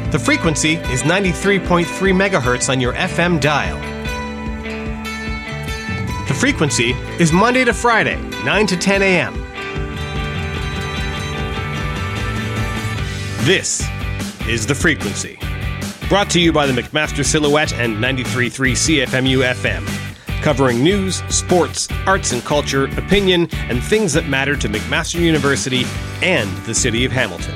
The frequency is 93.3 megahertz on your FM dial. The frequency is Monday to Friday, 9 to 10 a.m. This is The Frequency. Brought to you by the McMaster Silhouette and 93.3 CFMU FM. Covering news, sports, arts and culture, opinion, and things that matter to McMaster University and the city of Hamilton.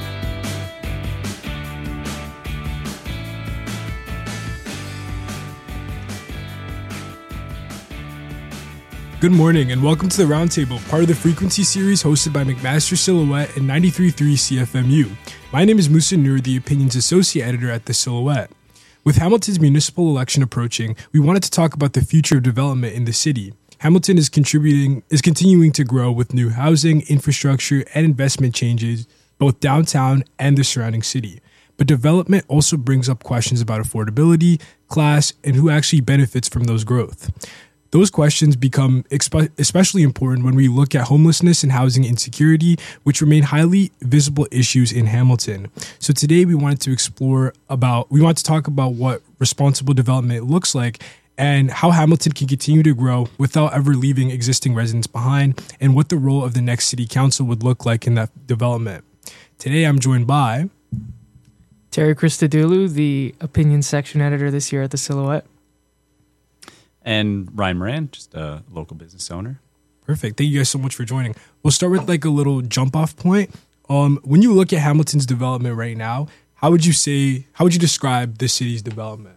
Good morning and welcome to the Roundtable, part of the Frequency series hosted by McMaster Silhouette and 93.3 CFMU. My name is Musa Nur, the Opinions Associate Editor at The Silhouette. With Hamilton's municipal election approaching, we wanted to talk about the future of development in the city. Hamilton is continuing to grow with new housing, infrastructure, and investment changes, both downtown and the surrounding city. But development also brings up questions about affordability, class, and who actually benefits from those growth. Those questions become especially important when we look at homelessness and housing insecurity, which remain highly visible issues in Hamilton. So today we wanted to talk about what responsible development looks like and how Hamilton can continue to grow without ever leaving existing residents behind, and what the role of the next city council would look like in that development. Today I'm joined by Terry Christodoulou, the Opinions Section Editor this year at The Silhouette. And Ryan Moran, just a local business owner. Perfect. Thank you guys so much for joining. We'll start with like a little jump off point. When you look at Hamilton's development right now, how would you describe the city's development?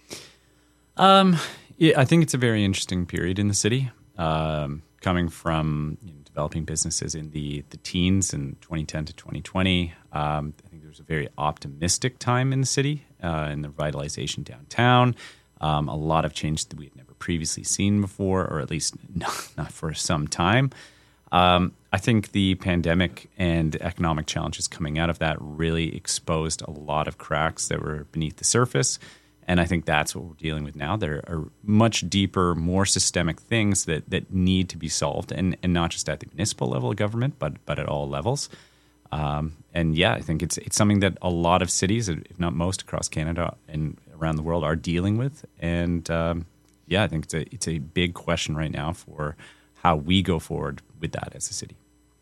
I think it's a very interesting period in the city. Coming from developing businesses in the teens in 2010 to 2020, I think there was a very optimistic time in the city, in the revitalization downtown. A lot of change that we had never previously seen before, or at least not for some time. I think the pandemic and economic challenges coming out of that really exposed a lot of cracks that were beneath the surface. And I think that's what we're dealing with now. There are much deeper, more systemic things that need to be solved, and not just at the municipal level of government, but at all levels. And yeah, I think it's something that a lot of cities, if not most across Canada and around the world, are dealing with. And I think it's a big question right now for how we go forward with that as a city.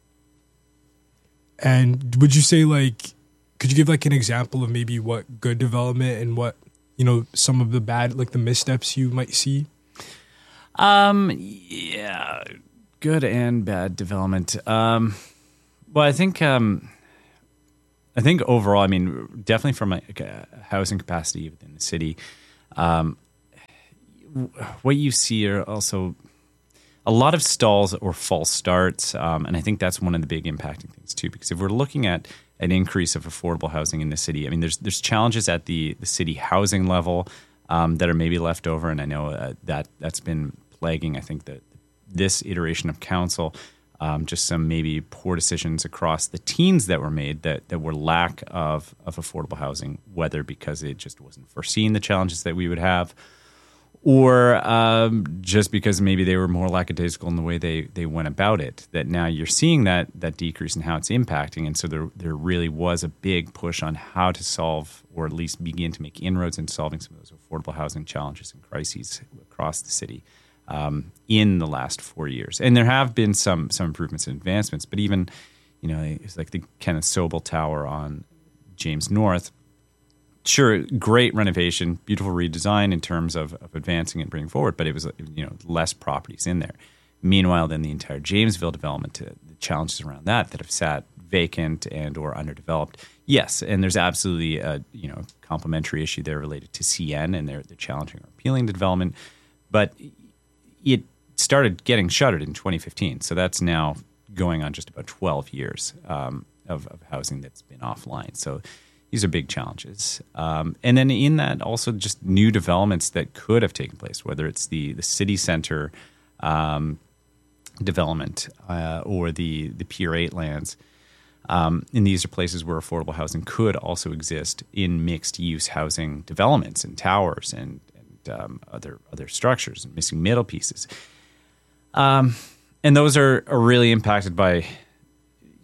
And would you say, could you give an example of maybe what good development and what, some of the bad, the missteps you might see? Yeah, good and bad development. Well, I think overall, definitely from a housing capacity within the city, what you see are also a lot of stalls or false starts, and I think that's one of the big impacting things too. Because if we're looking at an increase of affordable housing in the city, there's challenges at the city housing level that are maybe left over, and I know that's been plaguing. I think that this iteration of council. Just some maybe poor decisions across the teens that were made that were lack of affordable housing, whether because it just wasn't foreseen the challenges that we would have, or just because maybe they were more lackadaisical in the way they went about it, that now you're seeing that decrease in how it's impacting. And so there really was a big push on how to solve, or at least begin to make inroads in solving some of those affordable housing challenges and crises across the city. In the last 4 years. And there have been some improvements and advancements, but even, it's like the Kenneth Sobel Tower on James North. Sure, great renovation, beautiful redesign in terms of advancing and bringing forward, but it was, less properties in there. Meanwhile, then the entire Jamesville development, the challenges around that have sat vacant and or underdeveloped. Yes, and there's absolutely a, complementary issue there related to CN, and they're challenging or appealing to development. But it started getting shuttered in 2015, so that's now going on just about 12 years of housing that's been offline. So these are big challenges. And then in that, also just new developments that could have taken place, whether it's the city center development or the Pier 8 lands. And these are places where affordable housing could also exist in mixed-use housing developments and towers and other structures and missing middle pieces. And those are really impacted by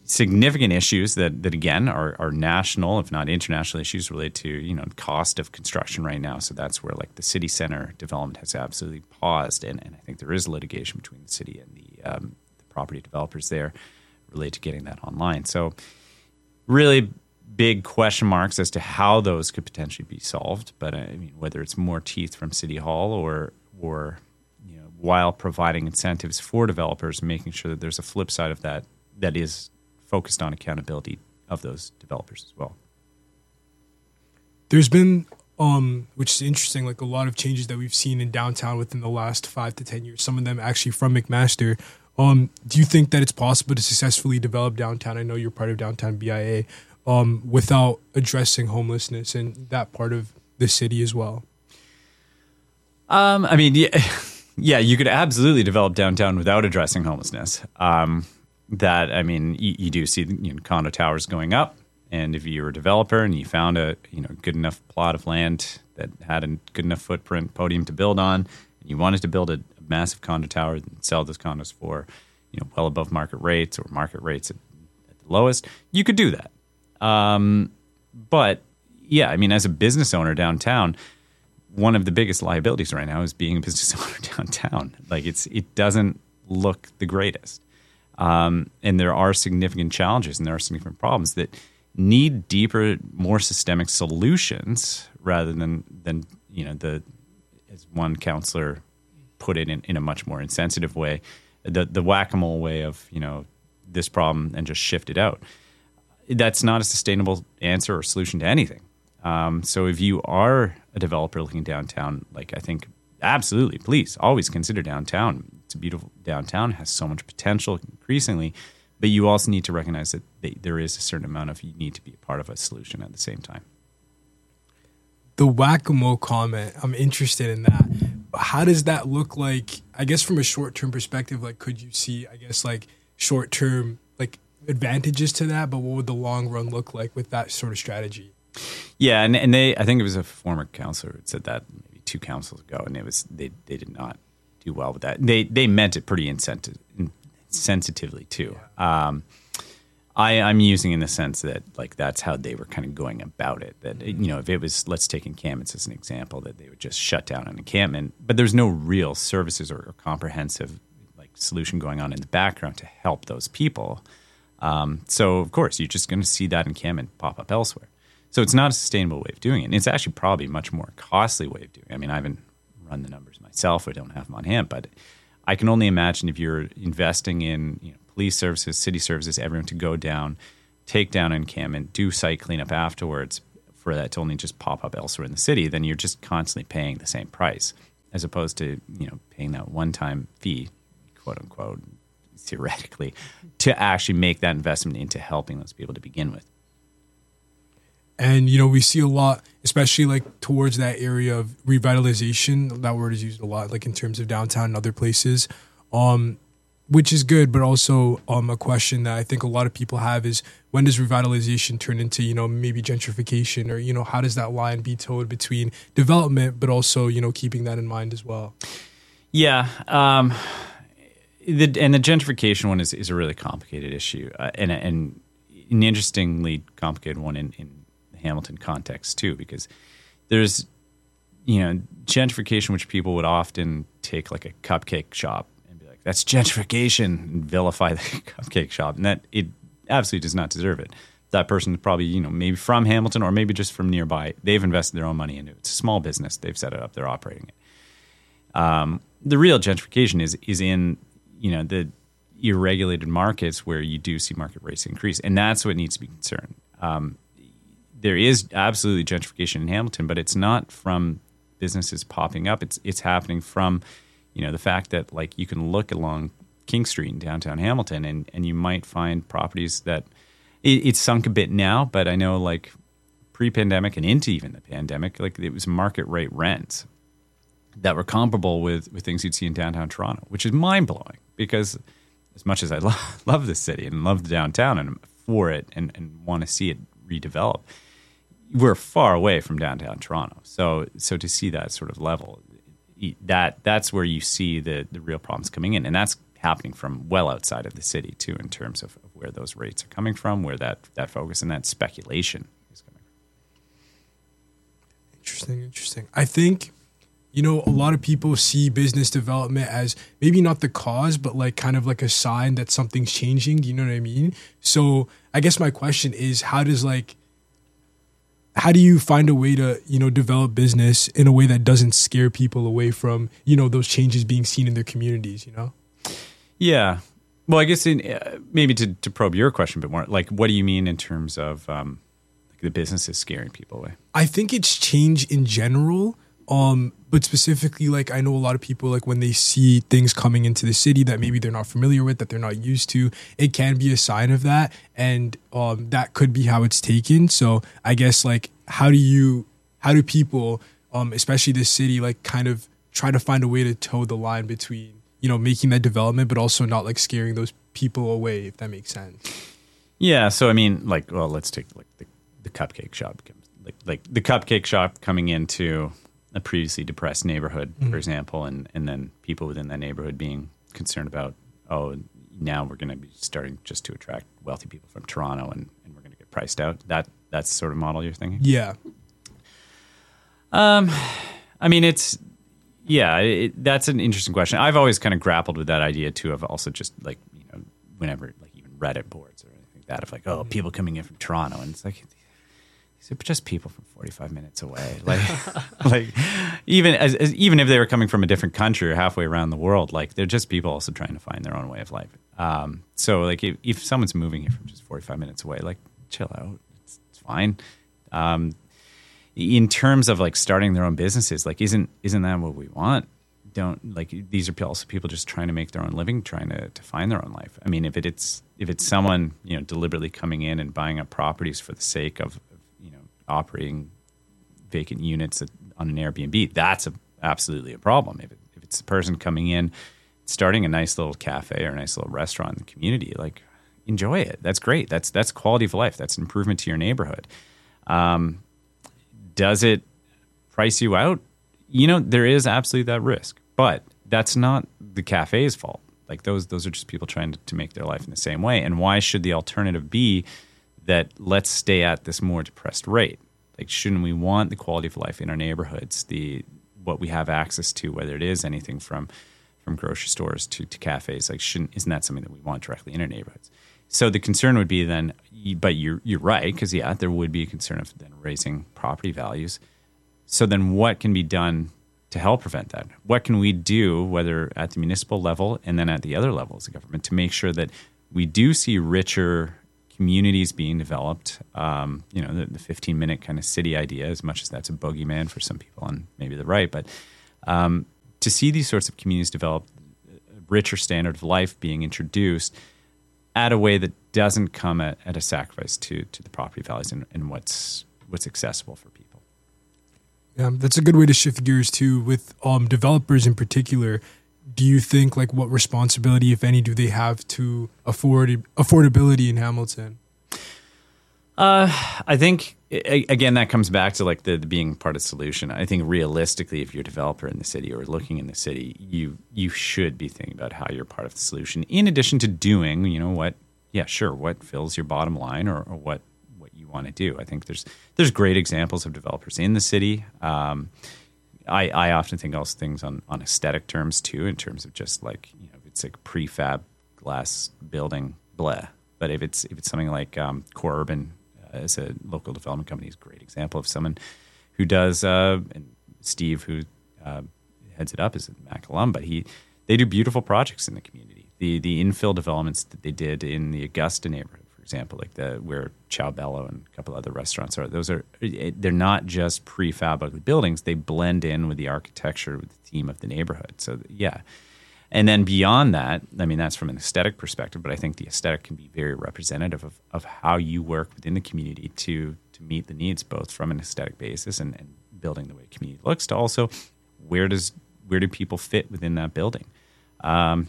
significant issues that again are national, if not international issues related to cost of construction right now. So that's where like the city center development has absolutely paused, and I think there is litigation between the city and the property developers there related to getting that online. So really big question marks as to how those could potentially be solved. But I mean, whether it's more teeth from City Hall or while providing incentives for developers, making sure that there's a flip side of that is focused on accountability of those developers as well. There's been, which is interesting, like a lot of changes that we've seen in downtown within the last 5 to 10 years, some of them actually from McMaster. Do you think that it's possible to successfully develop downtown? I know you're part of Downtown BIA, without addressing homelessness and that part of the city as well? I mean, yeah, you could absolutely develop downtown without addressing homelessness. You do see condo towers going up, and if you're a developer and you found a good enough plot of land that had a good enough footprint podium to build on, and you wanted to build a massive condo tower and sell those condos for well above market rates or market rates at the lowest, you could do that. But yeah, I mean, as a business owner downtown, one of the biggest liabilities right now is being a business owner downtown. Like it doesn't look the greatest. And there are significant challenges and there are significant problems that need deeper, more systemic solutions rather than as one counselor put it in a much more insensitive way, the whack-a-mole way of, this problem and just shift it out. That's not a sustainable answer or solution to anything. So if you are a developer looking downtown, like I think absolutely, please always consider downtown. It's a beautiful downtown, has so much potential increasingly, but you also need to recognize that there is a certain amount of you need to be a part of a solution at the same time. The whack-a-mole comment, I'm interested in that. How does that look like, I guess from a short-term perspective, like could you see, I guess like short-term like advantages to that, but what would the long run look like with that sort of strategy? Yeah, and I think it was a former counselor who said that maybe 2 councils ago, and it was they did not do well with that. They meant it pretty sensitively too. Yeah. I'm using in the sense that like that's how they were kind of going about it. That if it was, let's take encampments as an example, that they would just shut down an encampment, but there's no real services or comprehensive like solution going on in the background to help those people. So of course you're just going to see that encampment pop up elsewhere. So it's not a sustainable way of doing it. And it's actually probably a much more costly way of doing it. I mean, I haven't run the numbers myself. I don't have them on hand, but I can only imagine if you're investing in police services, city services, everyone to go down, take down an encampment, do site cleanup afterwards for that to only just pop up elsewhere in the city, then you're just constantly paying the same price as opposed to paying that one-time fee, quote unquote, theoretically, to actually make that investment into helping those people to begin with. And, we see a lot, especially like towards that area of revitalization. That word is used a lot, like in terms of downtown and other places, which is good. But also a question that I think a lot of people have is when does revitalization turn into, maybe gentrification or, how does that line be towed between development, but also, keeping that in mind as well? Yeah. The gentrification one is a really complicated issue and an interestingly complicated one in Hamilton context too, because there's gentrification, which people would often take like a cupcake shop and be like, that's gentrification, and vilify the cupcake shop, and that it absolutely does not deserve it. That person is probably maybe from Hamilton or maybe just from nearby. They've invested their own money into it. It's a small business. They've set it up. They're operating it. The real gentrification is in the irregulated markets where you do see market rates increase, and that's what needs to be concerned. There is absolutely gentrification in Hamilton, but it's not from businesses popping up. It's happening from, the fact that like you can look along King Street in downtown Hamilton and you might find properties that it's sunk a bit now, but I know like pre-pandemic and into even the pandemic, like it was market rate rents that were comparable with things you'd see in downtown Toronto, which is mind-blowing because as much as I love this city and love the downtown and I'm for it and want to see it redevelop, we're far away from downtown Toronto. So to see that sort of level, that's where you see the real problems coming in. And that's happening from well outside of the city too, in terms of where those rates are coming from, where that focus and that speculation is coming from. Interesting. I think, a lot of people see business development as maybe not the cause, but like kind of like a sign that something's changing. Do you know what I mean? So I guess my question is, how do you find a way to, develop business in a way that doesn't scare people away from, those changes being seen in their communities, Yeah. Well, I guess maybe to probe your question a bit more, like, what do you mean in terms of like the businesses scaring people away? I think it's change in general, but specifically, like, I know a lot of people, like, when they see things coming into the city that maybe they're not familiar with, that they're not used to, it can be a sign of that, and that could be how it's taken. So I guess, like, how do people, especially this city, like, kind of try to find a way to toe the line between, making that development, but also not, like, scaring those people away, if that makes sense? Yeah. So, I mean, like, well, let's take, like, the cupcake shop. Like the cupcake shop coming into a previously depressed neighborhood, for example, and then people within that neighborhood being concerned about, now we're going to be starting just to attract wealthy people from Toronto and we're going to get priced out. That's the sort of model you're thinking? Yeah. I mean, that's an interesting question. I've always kind of grappled with that idea too, of also just like, whenever, like, even Reddit boards or anything like that, of like, people coming in from Toronto, and it's like, these are just people from 45 minutes away. Like, like even if they were coming from a different country or halfway around the world, like, they're just people also trying to find their own way of life. So like, if someone's moving here from just 45 minutes away, like, chill out, it's fine. In terms of like starting their own businesses, like, isn't that what we want? These are also people just trying to make their own living, trying to find their own life. I mean, if it's someone, deliberately coming in and buying up properties for the sake of operating vacant units on an Airbnb, that's absolutely a problem. If it's a person coming in, starting a nice little cafe or a nice little restaurant in the community, like, enjoy it. That's great. That's quality of life. That's an improvement to your neighborhood. Does it price you out? There is absolutely that risk, but that's not the cafe's fault. Like, those are just people trying to make their life in the same way. And why should the alternative be that let's stay at this more depressed rate? Like, shouldn't we want the quality of life in our neighborhoods, what we have access to, whether it is anything from grocery stores to cafes? Like, isn't that something that we want directly in our neighborhoods? So the concern would be then, but you're right, because there would be a concern of then raising property values. So then what can be done to help prevent that? What can we do, whether at the municipal level and then at the other levels of government, to make sure that we do see richer communities being developed? The 15-minute kind of city idea, as much as that's a bogeyman for some people on maybe the right, but to see these sorts of communities develop, a richer standard of life being introduced at a way that doesn't come at a sacrifice to the property values and what's accessible for people. Yeah, that's a good way to shift gears too. With developers in particular, do you think, like, what responsibility, if any, do they have to affordability in Hamilton? I think, again, that comes back to like the being part of the solution. I think realistically, if you're a developer in the city or looking in the city, you should be thinking about how you're part of the solution, in addition to doing, what fills your bottom line or what you want to do. I think there's great examples of developers in the city. I often think also things on aesthetic terms too, in terms of just like, it's like prefab glass building, blah. But if it's something like Core Urban as a local development company is a great example of someone who does, and Steve, who heads it up, is a Mac alum, but they do beautiful projects in the community. The infill developments that they did in the Augusta neighborhood, for example, like where Ciao Bello and a couple other restaurants are, they're not just prefab ugly buildings. They blend in with the architecture, with the theme of the neighborhood. So yeah. And then beyond that, I mean, that's from an aesthetic perspective, but I think the aesthetic can be very representative of how you work within the community to meet the needs, both from an aesthetic basis and building the way a community looks, to also where do people fit within that building? So,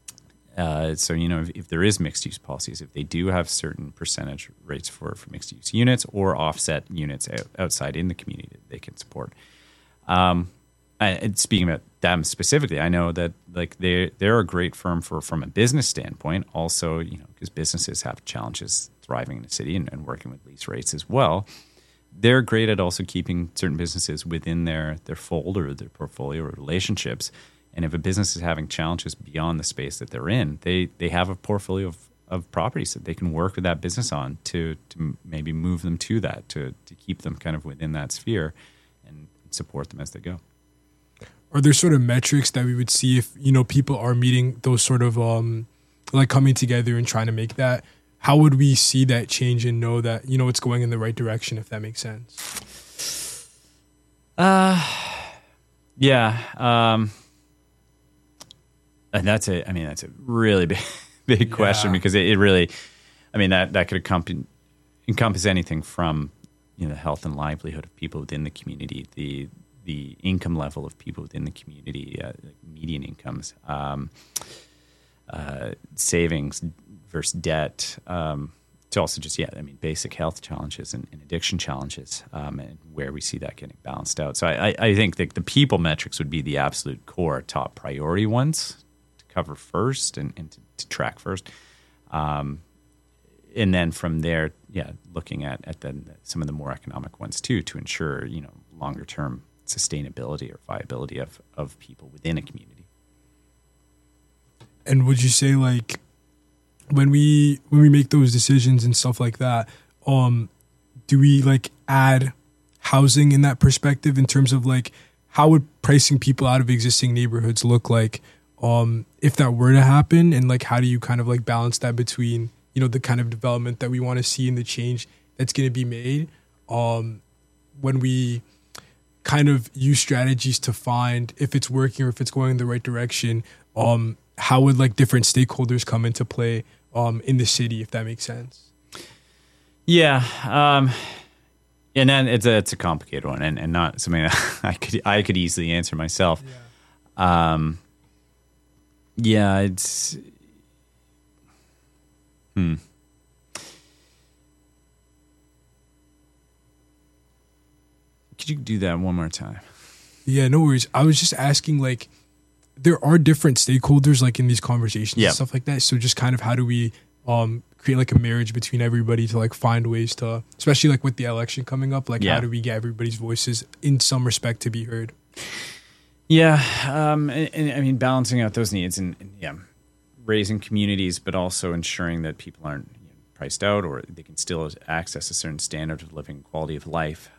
if there is mixed use policies, if they do have certain percentage rates for mixed use units or offset units outside in the community that they can support. speaking about them specifically, I know that like they're a great firm from a business standpoint. Also, because businesses have challenges thriving in a city and working with lease rates as well. They're great at also keeping certain businesses within their fold or their portfolio or relationships. And if a business is having challenges beyond the space that they're in, they have a portfolio of properties that they can work with that business on to maybe move them to that, to keep them kind of within that sphere and support them as they go. Are there sort of metrics that we would see if, people are meeting those sort of like coming together and trying to make that? How would we see that change and know that, it's going in the right direction, if that makes sense? Yeah. And that's a really big question, because it really, that could encompass anything from, the health and livelihood of people within the community, the income level of people within the community, like median incomes, savings versus debt, to also just, basic health challenges and addiction challenges, and where we see that getting balanced out. So I think that the people metrics would be the absolute core top priority ones to cover first and to track first. And then from there, looking at some of the more economic ones too, to ensure, longer term sustainability or viability of people within a community. And would you say, like, when we make those decisions and stuff like that, do we like add housing in that perspective in terms of like how would pricing people out of existing neighborhoods look like if that were to happen, and like how do you kind of like balance that between the kind of development that we want to see and the change that's going to be made when we kind of use strategies to find if it's working or if it's going in the right direction. How would like different stakeholders come into play in the city, if that makes sense? Yeah. And then it's a complicated one and not something that I could easily answer myself. Yeah. It's Could you do that one more time? Yeah, no worries. I was just asking, like, there are different stakeholders like in these conversations and stuff like that. So just kind of how do we create like a marriage between everybody to like find ways to, especially like with the election coming up, like how do we get everybody's voices in some respect to be heard? Yeah. And balancing out those needs and raising communities, but also ensuring that people aren't priced out or they can still access a certain standard of living, quality of life.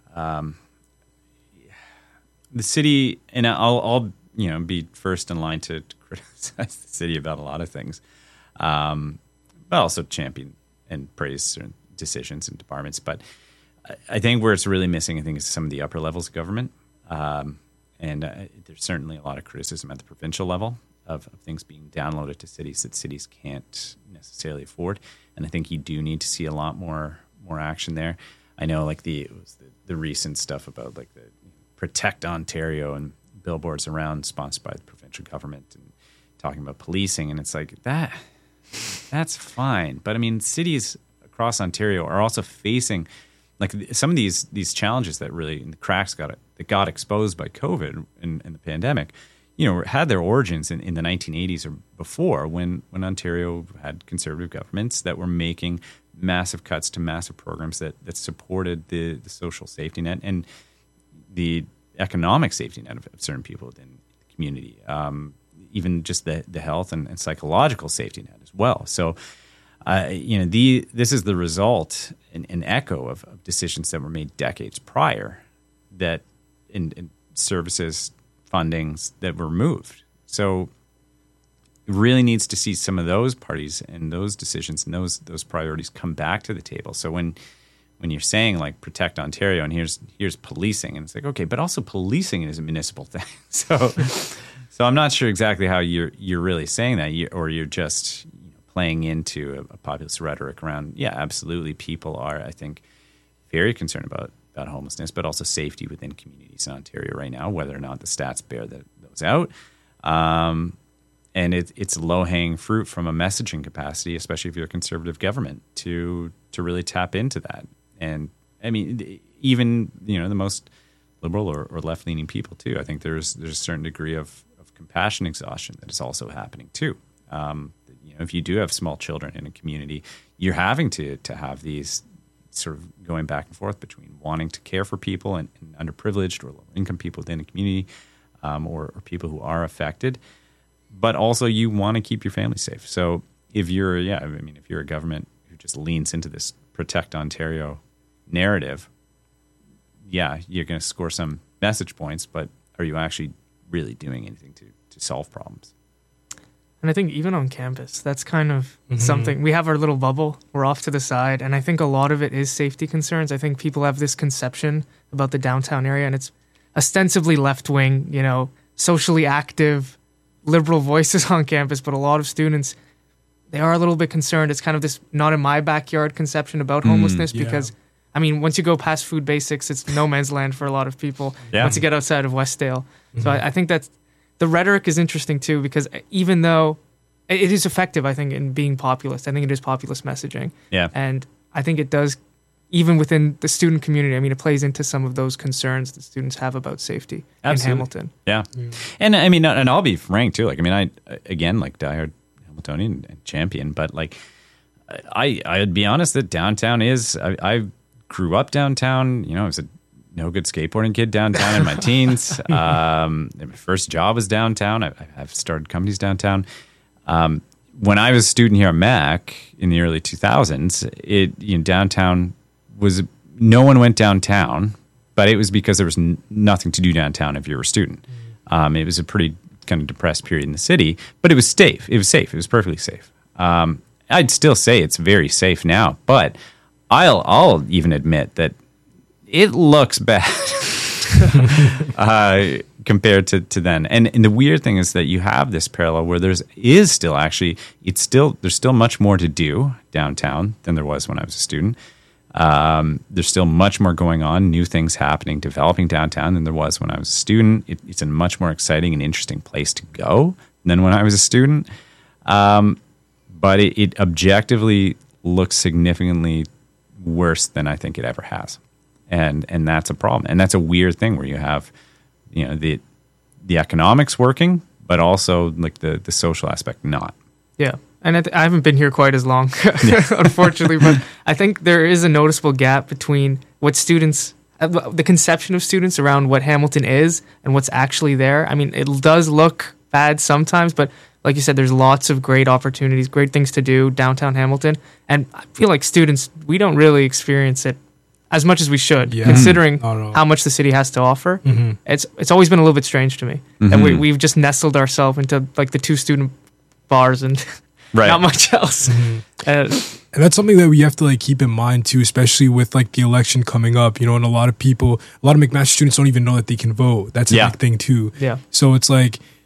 The city, and I'll be first in line to criticize the city about a lot of things, but also champion and praise certain decisions and departments. But I think where it's really missing, I think, is some of the upper levels of government. And there's certainly a lot of criticism at the provincial level of things being downloaded to cities that cities can't necessarily afford. And I think you do need to see a lot more action there. I know, like the recent stuff about like the Protect Ontario and billboards around sponsored by the provincial government and talking about policing, and it's like that's fine. But cities across Ontario are also facing like some of these challenges that really the cracks that got exposed by COVID and the pandemic, had their origins in the 1980s or before when Ontario had conservative governments that were making massive cuts to massive programs that supported the social safety net and the economic safety net of certain people within the community, even just the health and psychological safety net as well. So, this is the result, an echo of decisions that were made decades prior that in services, fundings that were moved. So it really needs to see some of those parties and those decisions and those priorities come back to the table. So when you're saying like Protect Ontario and here's policing, and it's like, okay, but also policing is a municipal thing. So I'm not sure exactly how you're really saying that, or you're just playing into a populist rhetoric around, absolutely, people are, I think, very concerned about homelessness, but also safety within communities in Ontario right now, whether or not the stats bear those out. And it's low-hanging fruit from a messaging capacity, especially if you're a conservative government, to really tap into that. And even the most liberal or left-leaning people too. I think there's a certain degree of compassion exhaustion that is also happening too. If you do have small children in a community, you're having to have these sort of going back and forth between wanting to care for people and underprivileged or lower income people within the community, or people who are affected, but also you want to keep your family safe. So if you're a government who just leans into this Protect Ontario narrative, yeah, you're going to score some message points, but are you actually really doing anything to solve problems? And I think even on campus, that's kind of something. We have our little bubble. We're off to the side. And I think a lot of it is safety concerns. I think people have this conception about the downtown area, and it's ostensibly left-wing, socially active, liberal voices on campus. But a lot of students, they are a little bit concerned. It's kind of this not in my backyard conception about homelessness because, once you go past food basics, it's no man's land for a lot of people once you get outside of Westdale. So I think that's, the rhetoric is interesting too, because even though it is effective, I think, in being populist, I think it is populist messaging. Yeah. And I think it does, even within the student community, it plays into some of those concerns that students have about safety in Hamilton. Yeah. And and I'll be frank too. I again, diehard Hamiltonian and champion, but I'd be honest that downtown is, I grew up downtown, I was a no good skateboarding kid downtown in my teens. My first job was downtown. I've started companies downtown. When I was a student here at Mac in the early 2000s, downtown was, no one went downtown, but it was because there was nothing to do downtown if you were a student. It was a pretty kind of depressed period in the city, but it was safe. It was safe. It was perfectly safe. I'd still say it's very safe now, but I'll even admit that it looks bad compared to then. And the weird thing is that you have this parallel where there's still much more to do downtown than there was when I was a student. There's still much more going on, new things happening, developing downtown than there was when I was a student. It's a much more exciting and interesting place to go than when I was a student. But it objectively looks significantly worse than I think it ever has. And that's a problem. And that's a weird thing where you have, the economics working, but also the social aspect not. Yeah. And I haven't been here quite as long, unfortunately, but I think there is a noticeable gap between what students, the conception of students around what Hamilton is and what's actually there. It does look bad sometimes, but like you said, there's lots of great opportunities, great things to do downtown Hamilton. And I feel like students, we don't really experience it as much as we should, considering how much the city has to offer. It's always been a little bit strange to me that we've just nestled ourselves into the 2 student bars and not much else. And that's something that we have to keep in mind too, especially with the election coming up. And a lot of McMaster students don't even know that they can vote. That's a big thing too. Yeah. So it's